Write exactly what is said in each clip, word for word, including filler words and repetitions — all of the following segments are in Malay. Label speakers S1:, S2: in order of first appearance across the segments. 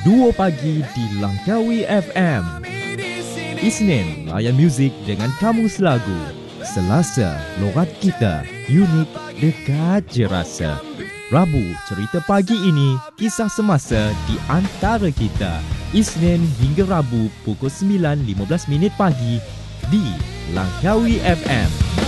S1: Duo Pagi di Langkawi F M. Isnin, layan muzik dengan kamu selagu. Selasa, logat kita, unik, dekat je rasa. Rabu, cerita pagi ini, kisah semasa di antara kita. Isnin hingga Rabu pukul sembilan lima belas minit pagi di Langkawi F M.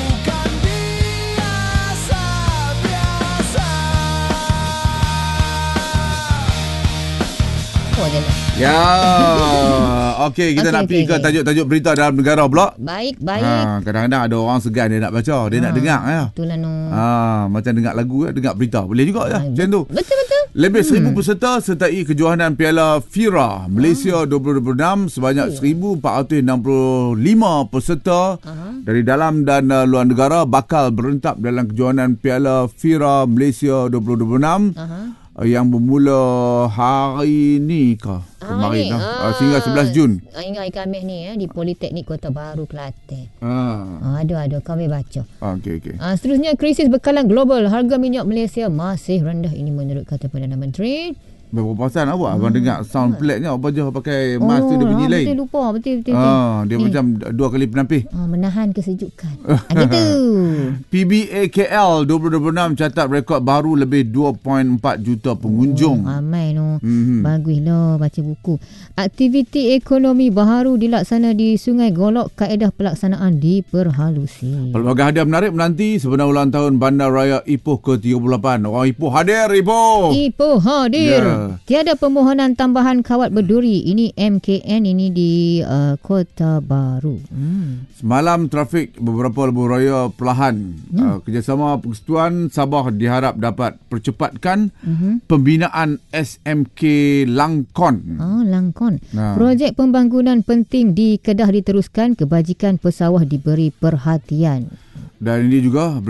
S2: Ya, okey, kita okay, nak pergi okay, ke okay. tajuk-tajuk berita dalam negara pula.
S3: Baik, baik.
S2: Ha, kadang-kadang ada orang segan dia nak baca, dia ha, nak dengar ya.
S3: Itulah no.
S2: Ha, macam dengar lagu, dengar berita. Boleh juga ya, macam tu.
S3: Betul-betul.
S2: Lebih hmm. seribu peserta sertai kejohanan Piala Fira Malaysia dua ribu dua puluh enam sebanyak oh. seribu empat ratus enam puluh lima peserta uh-huh. dari dalam dan uh, luar negara bakal berentap dalam kejohanan Piala Fira Malaysia dua ribu dua puluh enam. Uh-huh. Yang bermula hari ni ke kemarin lah, ah, sehingga sebelas Jun.
S3: Hingga hari Khamis ni eh, di Politeknik Kota Baru Kelantan. Ah. Ada ada kami baca.
S2: Ah, okey okey.
S3: Ah, seterusnya krisis bekalan global, harga minyak Malaysia masih rendah, ini menurut kata Perdana Menteri.
S2: Berapa pasal awak abang hmm. dengar sound peliknya apa je pakai mask
S3: oh,
S2: tu dia bunyi
S3: ah,
S2: lain.
S3: Betul lupa betul betul.
S2: Ah, dia
S3: ni.
S2: macam dua kali penampih.
S3: Ah, menahan kesejukan. ah, gitu.
S2: P B A K L dua ribu dua puluh enam catat rekod baru lebih dua perpuluhan empat juta pengunjung.
S3: Oh, ramai no.
S2: Mm-hmm.
S3: Baguslah baca buku. Aktiviti ekonomi baharu dilaksana di Sungai Golok, kaedah pelaksanaan diperhalusi.
S2: Pelbagai hadiah menarik menanti sebenar ulang tahun Bandar Raya Ipoh ke tiga puluh lapan. Orang Ipoh hadir Ipoh.
S3: Ipoh hadir. Yeah. Tiada permohonan tambahan kawat berduri. Ini M K N ini di uh, Kota Baru. Hmm.
S2: Semalam trafik beberapa lebuh raya perlahan. Hmm. Uh, kerjasama Persekutuan Sabah diharap dapat percepatkan uh-huh. pembinaan S M K Langkon.
S3: Oh, Langkon. Nah. Projek pembangunan penting di Kedah diteruskan, kebajikan pesawah diberi perhatian.
S2: Dan ini juga